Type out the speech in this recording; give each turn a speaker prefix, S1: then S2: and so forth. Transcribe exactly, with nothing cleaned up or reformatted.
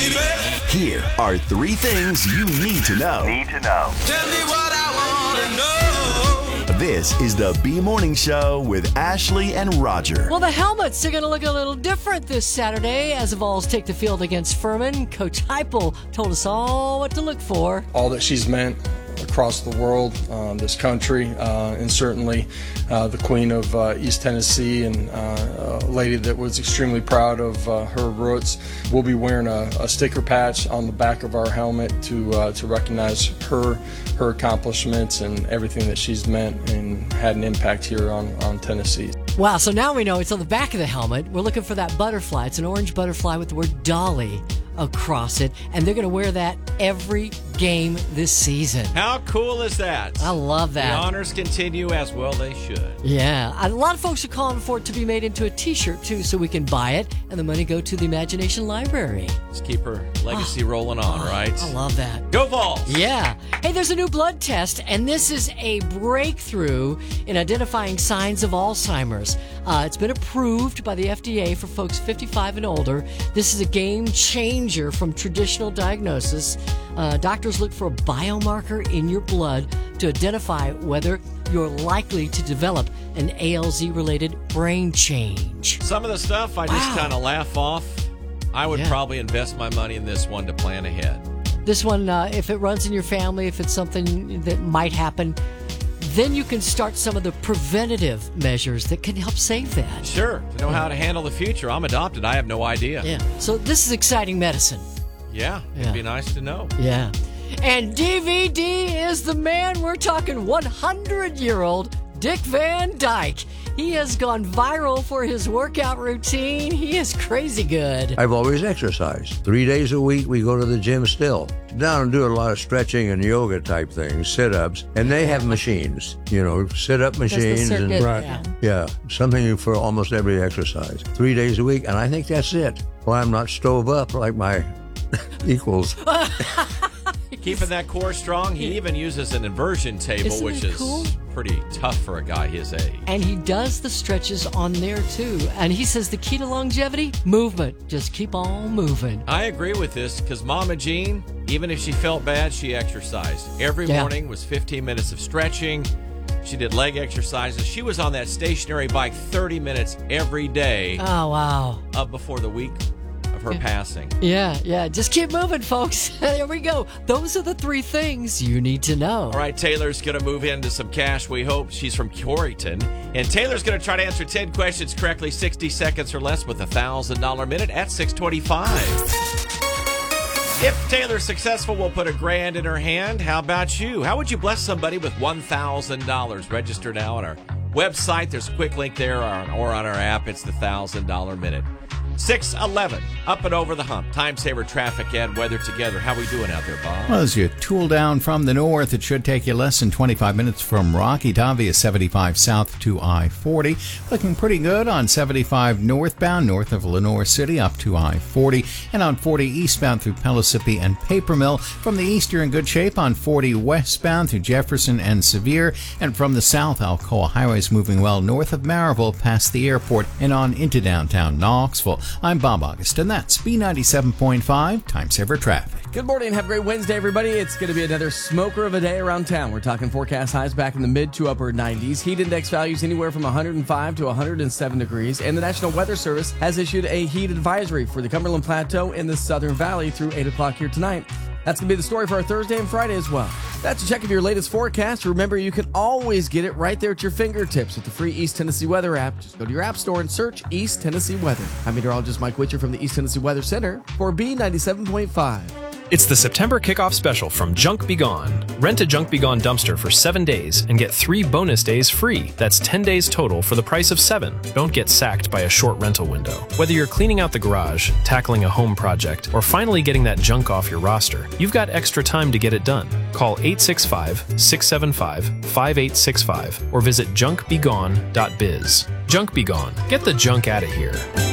S1: baby.
S2: Here are three things you need to know.
S3: Need to know.
S1: Tell me what I want to know.
S2: This is the B Morning Show with Ashley and Roger.
S4: Well, the helmets are going to look a little different this Saturday as the Vols take the field against Furman. Coach Heupel told us all what to look for.
S5: All that she's meant across the world, um, this country, uh, and certainly uh, the Queen of uh, East Tennessee, and uh, a lady that was extremely proud of uh, her roots. We'll be wearing a, a sticker patch on the back of our helmet to uh, to recognize her her accomplishments and everything that she's meant and had an impact here on, on Tennessee.
S4: Wow, so now we know it's on the back of the helmet. We're looking for that butterfly. It's an orange butterfly with the word Dolly across it, and they're going to wear that every game this season.
S6: How cool is that?
S4: I love that.
S6: The honors continue as well they should.
S4: Yeah. A lot of folks are calling for it to be made into a t-shirt, too, so we can buy it, and the money go to the Imagination Library.
S6: Let's keep her legacy
S4: oh,
S6: rolling on,
S4: oh,
S6: right?
S4: I love that.
S6: Go Vols!
S4: Yeah. Hey, there's a new blood test, and this is a breakthrough in identifying signs of Alzheimer's. Uh, it's been approved by the F D A for folks fifty-five and older. This is a game changer from traditional diagnosis. Uh, doctors look for a biomarker in your blood to identify whether you're likely to develop an A L Z-related brain change.
S6: Some of the stuff I just
S4: Wow.
S6: kind of laugh off. I would
S4: Yeah.
S6: probably invest my money in this one to plan ahead.
S4: This one, uh, if it runs in your family, if it's something that might happen, then you can start some of the preventative measures that can help save that.
S6: Sure. To know how to handle the future. I'm adopted. I have no idea.
S4: Yeah. So this is exciting medicine.
S6: Yeah. It'd
S4: Yeah.
S6: be nice to know.
S4: Yeah. And D V D is the man. We're talking one hundred-year-old Dick Van Dyke. He has gone viral for his workout routine. He is crazy good.
S7: I've always exercised. Three days a week, we go to the gym still. Down and do a lot of stretching and yoga type things, sit-ups, and they have machines, you know, sit-up machines.
S4: circuit,
S7: and
S4: Right. yeah.
S7: Yeah, something for almost every exercise. Three days a week, and I think that's it. Well, I'm not stove up like my equals.
S6: Keeping that core strong. He even uses an inversion table,
S4: Isn't
S6: which
S4: that
S6: is
S4: cool?
S6: pretty tough for a guy his age.
S4: And he does the stretches on there, too. And he says the key to longevity? Movement. Just keep on moving.
S6: I agree with this because Mama Jean, even if she felt bad, she exercised. Every
S4: Yeah.
S6: morning was fifteen minutes of stretching. She did leg exercises. She was on that stationary bike thirty minutes every day
S4: Oh, wow.
S6: up before the week of her passing.
S4: Yeah, yeah. Just keep moving, folks. There we go. Those are the three things you need to know.
S6: All right, Taylor's going to move into some cash, we hope. She's from Coreyton. And Taylor's going to try to answer ten questions correctly, sixty seconds or less with a one thousand dollars minute at six twenty-five. If Taylor's successful, we'll put a grand in her hand. How about you? How would you bless somebody with one thousand dollars? Register now on our website. There's a quick link there, or on, or on our app. It's the one thousand dollars minute. six eleven, up and over the hump. Time saver, traffic, and weather together. How we doing out there, Bob?
S8: Well, as you tool down from the north, it should take you less than twenty-five minutes from Rocky Top via seventy-five south to I forty. Looking pretty good on seventy-five northbound, north of Lenore City up to I forty. And on forty eastbound through Pellissippi and Paper Mill. From the east, you're in good shape on forty westbound through Jefferson and Sevier. And from the south, Alcoa Highway is moving well north of Maryville past the airport and on into downtown Knoxville. I'm Bob August, and that's B ninety-seven point five Time Saver Traffic.
S9: Good morning. Have a great Wednesday, everybody. It's going to be another smoker of a day around town. We're talking forecast highs back in the mid to upper nineties. Heat index values anywhere from one hundred five to one hundred seven degrees. And the National Weather Service has issued a heat advisory for the Cumberland Plateau and the Southern Valley through eight o'clock here tonight. That's going to be the story for our Thursday and Friday as well. That's a check of your latest forecast. Remember, you can always get it right there at your fingertips with the free East Tennessee Weather app. Just go to your app store and search East Tennessee Weather. I'm meteorologist Mike Witcher from the East Tennessee Weather Center for B ninety-seven point five.
S10: It's the September kickoff special from Junk Be Gone. Rent a Junk Be Gone dumpster for seven days and get three bonus days free. That's ten days total for the price of seven. Don't get sacked by a short rental window. Whether you're cleaning out the garage, tackling a home project, or finally getting that junk off your roster, you've got extra time to get it done. Call eight six five, six seven five, five eight six five or visit junk be gone dot biz. Junk Be Gone. Get the junk out of here.